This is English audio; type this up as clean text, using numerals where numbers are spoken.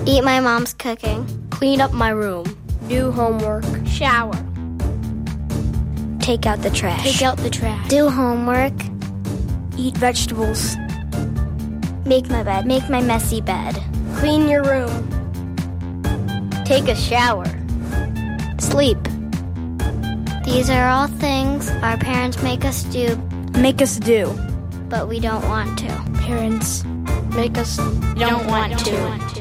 Eat my mom's cooking. Clean up my room. Do homework. Shower. Take out the trash. Take out the trash. Do homework. Eat vegetables. Make my bed. Make my messy bed. Clean your room. Take a shower. Sleep. These are all things our parents make us do, But we don't want to. Parents Make us don't want to.